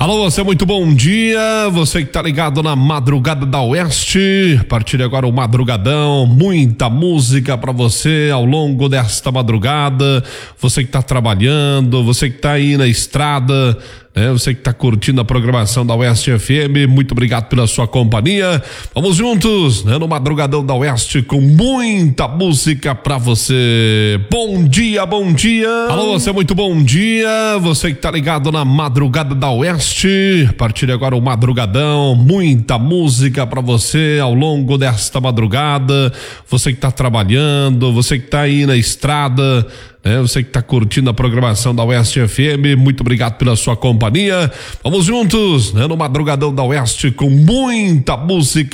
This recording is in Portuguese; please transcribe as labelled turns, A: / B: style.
A: Alô, você, muito bom dia, você que tá ligado na Madrugada da Oeste. A partir de agora o Madrugadão, muita música pra você ao longo desta madrugada. Você que tá trabalhando, você que tá aí na estrada, você que tá curtindo a programação da Oeste FM, muito obrigado pela sua companhia. Vamos juntos, no Madrugadão da Oeste com muita música pra você. Bom dia, bom dia. Alô, você, muito bom dia, você que tá ligado na Madrugada da Oeste. A partir de agora o Madrugadão, muita música pra você ao longo desta madrugada. Você que tá trabalhando, você que tá aí na estrada, você que tá curtindo a programação da Oeste FM, muito obrigado pela sua companhia. Vamos juntos, no Madrugadão da Oeste com muita música